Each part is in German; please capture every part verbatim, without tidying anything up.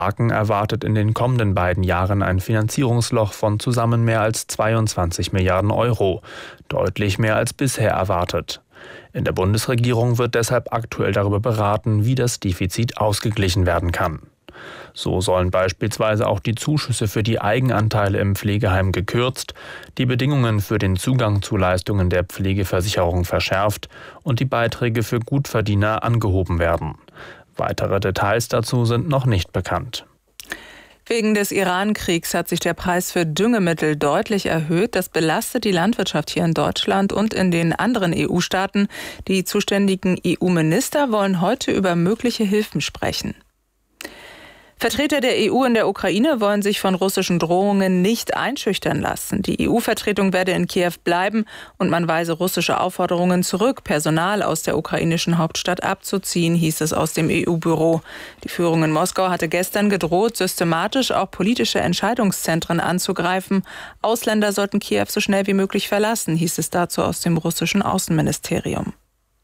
Aachen erwartet in den kommenden beiden Jahren ein Finanzierungsloch von zusammen mehr als zweiundzwanzig Milliarden Euro, deutlich mehr als bisher erwartet. In der Bundesregierung wird deshalb aktuell darüber beraten, wie das Defizit ausgeglichen werden kann. So sollen beispielsweise auch die Zuschüsse für die Eigenanteile im Pflegeheim gekürzt, die Bedingungen für den Zugang zu Leistungen der Pflegeversicherung verschärft und die Beiträge für Gutverdiener angehoben werden. Weitere Details dazu sind noch nicht bekannt. Wegen des Iran-Kriegs hat sich der Preis für Düngemittel deutlich erhöht. Das belastet die Landwirtschaft hier in Deutschland und in den anderen E U-Staaten. Die zuständigen E U-Minister wollen heute über mögliche Hilfen sprechen. Vertreter der E U in der Ukraine wollen sich von russischen Drohungen nicht einschüchtern lassen. Die E U-Vertretung werde in Kiew bleiben und man weise russische Aufforderungen zurück, Personal aus der ukrainischen Hauptstadt abzuziehen, hieß es aus dem E U-Büro. Die Führung in Moskau hatte gestern gedroht, systematisch auch politische Entscheidungszentren anzugreifen. Ausländer sollten Kiew so schnell wie möglich verlassen, hieß es dazu aus dem russischen Außenministerium.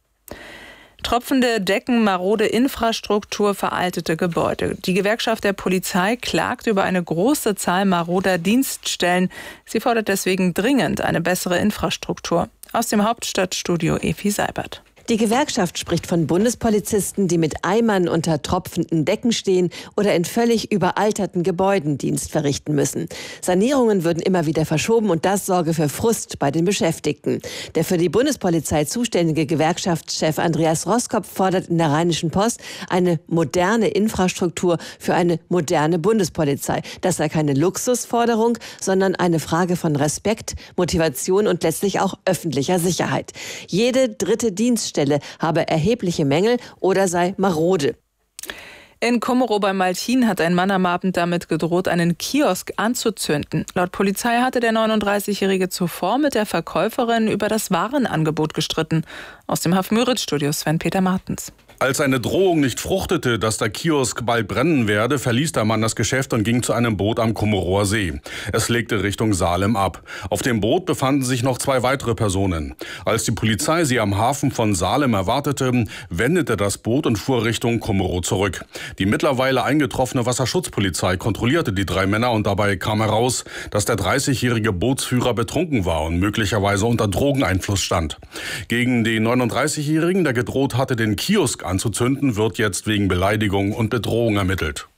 Tropfende Decken, marode Infrastruktur, veraltete Gebäude. Die Gewerkschaft der Polizei klagt über eine große Zahl maroder Dienststellen. Sie fordert deswegen dringend eine bessere Infrastruktur. Aus dem Hauptstadtstudio Efi Seibert. Die Gewerkschaft spricht von Bundespolizisten, die mit Eimern unter tropfenden Decken stehen oder in völlig überalterten Gebäuden Dienst verrichten müssen. Sanierungen würden immer wieder verschoben und das sorge für Frust bei den Beschäftigten. Der für die Bundespolizei zuständige Gewerkschaftschef Andreas Roskopf fordert in der Rheinischen Post eine moderne Infrastruktur für eine moderne Bundespolizei. Das sei keine Luxusforderung, sondern eine Frage von Respekt, Motivation und letztlich auch öffentlicher Sicherheit. Jede dritte Dienststelle habe erhebliche Mängel oder sei marode. In Kumerow bei Malchin hat ein Mann am Abend damit gedroht, einen Kiosk anzuzünden. Laut Polizei hatte der neununddreißigjährige zuvor mit der Verkäuferin über das Warenangebot gestritten. Aus dem Haf-Müritz-Studio Sven-Peter Martens. Als eine Drohung nicht fruchtete, dass der Kiosk bald brennen werde, verließ der Mann das Geschäft und ging zu einem Boot am Kumerower See. Es legte Richtung Salem ab. Auf dem Boot befanden sich noch zwei weitere Personen. Als die Polizei sie am Hafen von Salem erwartete, wendete das Boot und fuhr Richtung Kumerow zurück. Die mittlerweile eingetroffene Wasserschutzpolizei kontrollierte die drei Männer und dabei kam heraus, dass der dreißigjährige Bootsführer betrunken war und möglicherweise unter Drogeneinfluss stand. Gegen den neununddreißigjährigen, der gedroht hatte, den Kiosk anzuzünden, wird jetzt wegen Beleidigung und Bedrohung ermittelt.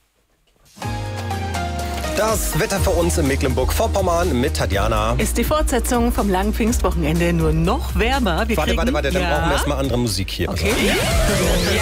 Das Wetter für uns in Mecklenburg-Vorpommern mit Tatjana. Ist die Fortsetzung vom langen Pfingstwochenende nur noch wärmer? Wir warte, kriegen, warte, warte, dann ja. brauchen wir erstmal andere Musik hier. Okay. Ja.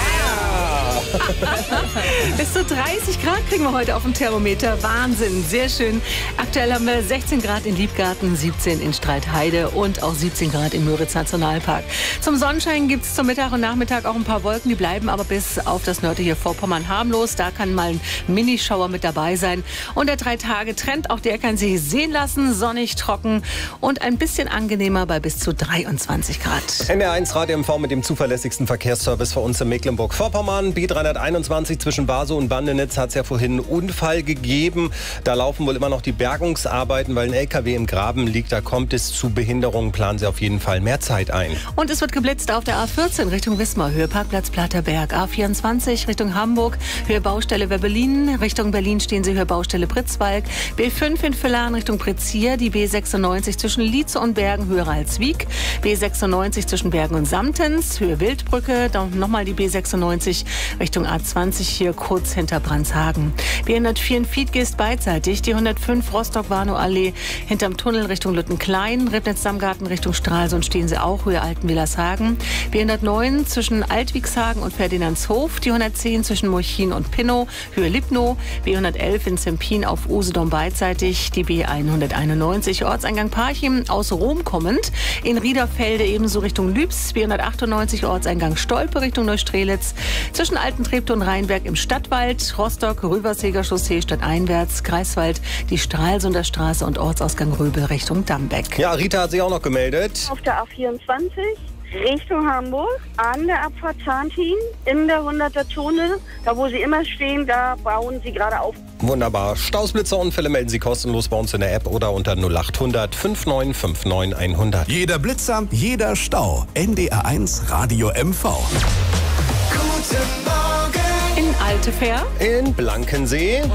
Bis zu dreißig Grad kriegen wir heute auf dem Thermometer. Wahnsinn, sehr schön. Aktuell haben wir sechzehn Grad in Liebgarten, siebzehn in Streithheide und auch siebzehn Grad im Müritz Nationalpark. Zum Sonnenschein gibt es zum Mittag und Nachmittag auch ein paar Wolken. Die bleiben aber bis auf das nördliche Vorpommern harmlos. Da kann mal ein Minischauer mit dabei sein. Und der Drei-Tage-Trend, auch der kann sich sehen lassen. Sonnig, trocken und ein bisschen angenehmer bei bis zu dreiundzwanzig Grad. N D R eins Radio M V mit dem zuverlässigsten Verkehrsservice für uns in Mecklenburg-Vorpommern. B dreihunderteinundzwanzig zwischen Barsow und Bandenitz hat es ja vorhin einen Unfall gegeben. Da laufen wohl immer noch die Bergungsarbeiten, weil ein L K W im Graben liegt. Da kommt es zu Behinderungen. Planen Sie auf jeden Fall mehr Zeit ein. Und es wird geblitzt auf der A vierzehn Richtung Wismar, Höhe Parkplatz Platterberg. A vierundzwanzig Richtung Hamburg, Höhe Baustelle Werbelin. Richtung Berlin stehen Sie, Höhe Baustelle Pritzwalk. B fünf in Villern Richtung Pritzsier. Die B sechsundneunzig zwischen Lietze und Bergen, Höhe Ralswiek. B sechsundneunzig zwischen Bergen und Samtens, Höhe Wildbrücke. Dann nochmal die B sechsundneunzig Richtung A zwanzig, hier kurz hinter Brandshagen. B hundertvier in Fiedgest beidseitig, die hundertfünf Rostock-Warnow-Allee hinterm Tunnel Richtung Lüttenklein, Ribnitz-Dammgarten Richtung Stralsund stehen Sie auch, Höhe Altenwillershagen. B hundertneun zwischen Altwiegshagen und Ferdinandshof, die hundertzehn zwischen Murchin und Pinnow, Höhe Lipnow. B hundertelf in Zempin auf Usedom beidseitig, die B hunderteinundneunzig Ortseingang Parchim aus Rom kommend, in Riederfelde ebenso Richtung Lübs, B hundertachtundneunzig Ortseingang Stolpe Richtung Neustrelitz, zwischen Altentreptow und Rheinberg im Stadtwald, Rostock, Rüberseger Chaussee stadteinwärts, Greifswald, die Stralsunder Straße und Ortsausgang Röbel Richtung Dambeck. Ja, Rita hat sich auch noch gemeldet. Auf der A vierundzwanzig Richtung Hamburg, an der Abfahrt Zahntin, in der hunderter Tunnel, da wo Sie immer stehen, da bauen Sie gerade auf. Wunderbar. Stausblitzerunfälle melden Sie kostenlos bei uns in der App oder unter null achthundert fünfundneunzig neunundfünfzig hundert. Jeder Blitzer, jeder Stau. N D R eins Radio M V. In Altefähr. In Blankensee.